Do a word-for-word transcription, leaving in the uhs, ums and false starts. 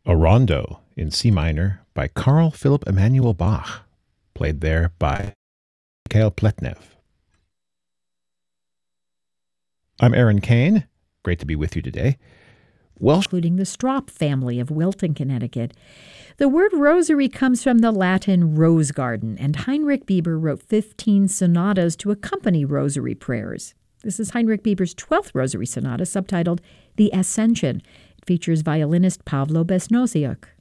a rondo in C minor by Carl Philipp Emanuel Bach, played there by Mikhail Pletnev. I'm Aaron Kane. Great to be with you today. Welsh, including the Straup family of Wilton, Connecticut. The word rosary comes from the Latin rose garden, and Heinrich Bieber wrote fifteen sonatas to accompany rosary prayers. This is Heinrich Bieber's twelfth rosary sonata, subtitled The Ascension. It features violinist Pavlo Besnosiuk.